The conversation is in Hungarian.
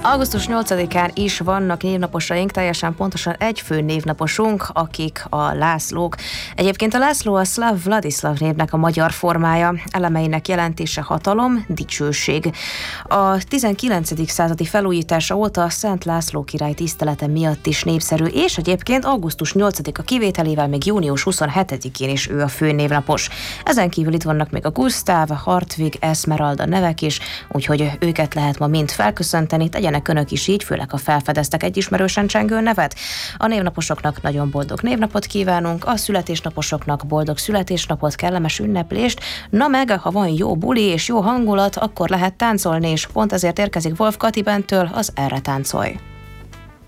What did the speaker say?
Augusztus 8-án is vannak névnaposaink, teljesen pontosan egy fő névnaposunk, akik a Lászlók. Egyébként a László a szláv Vladislav névnek a magyar formája, elemeinek jelentése hatalom, dicsőség. A 19. századi felújítása óta Szent László király tisztelete miatt is népszerű, és egyébként augusztus 8-a kivételével még június 27-én is ő a fő névnapos. Ezen kívül itt vannak még a Gusztáv, Hartvig, Esmeralda nevek is, úgyhogy őket lehet ma mind felköszönteni, tegyenek önök is így, főleg ha felfedeztek egy ismerősen csengő nevet. A névnaposoknak nagyon boldog névnapot kívánunk, a születésnaposoknak boldog születésnapot, kellemes ünneplést, na meg, ha van jó buli és jó hangulat, akkor lehet táncolni, és pont ezért érkezik Wolf Kati Bentől az Erre táncolj.